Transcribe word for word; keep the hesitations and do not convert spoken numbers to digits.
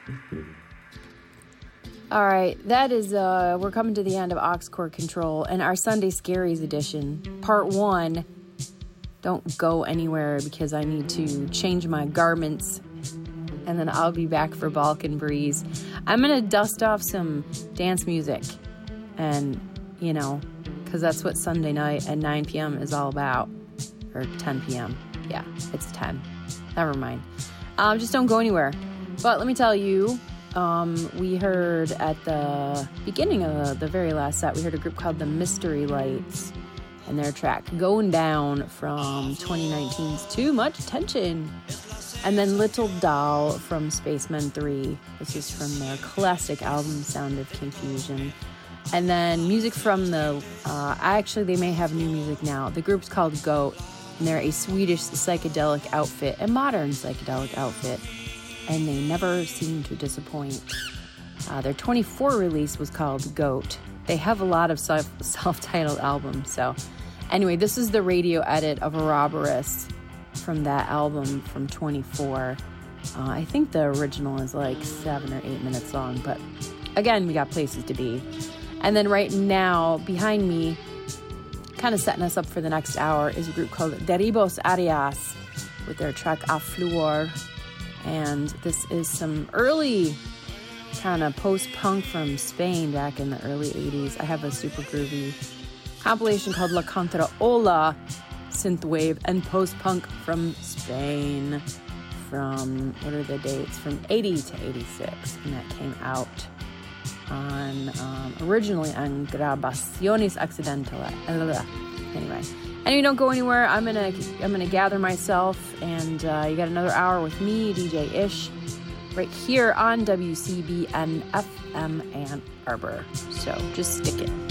All right, that is, uh, we're coming to the end of Aux Cord Control and our Sunday Scaries edition, part one. Don't go anywhere because I need to change my garments, and then I'll be back for Balkan Breeze. I'm going to dust off some dance music, and, you know, because that's what Sunday night at nine p.m. is all about, or ten p.m. Yeah, it's ten. Never mind. Um, just don't go anywhere. But let me tell you, um, we heard at the beginning of the very last set, we heard a group called the Mystery Lights and their track Going Down from twenty nineteen's Too Much Attention. And then Little Doll from Spacemen three. This is from their classic album Sound of Confusion. And then music from the, uh, actually they may have new music now. The group's called Goat, and they're a Swedish psychedelic outfit, a modern psychedelic outfit. And they never seem to disappoint. Uh, their twenty-four release was called Goat. They have a lot of self- self-titled albums, so... Anyway, this is the radio edit of Ouroboros from that album from twenty-four. Uh, I think the original is like seven or eight minutes long, but again, we got places to be. And then right now, behind me, kind of setting us up for the next hour, is a group called Deribos Arias with their track A Flor. And this is some early kind of post-punk from Spain back in the early eighties. I have a super groovy compilation called La Contraola, synthwave and post-punk from Spain from, what are the dates? From eighty to eighty-six, and that came out on, um, originally on Grabaciones Accidentales. Anyway, anyway, don't go anywhere. I'm gonna, I'm gonna gather myself, and uh, you got another hour with me, D J Ish, right here on W C B N F M Ann Arbor. So just stick it.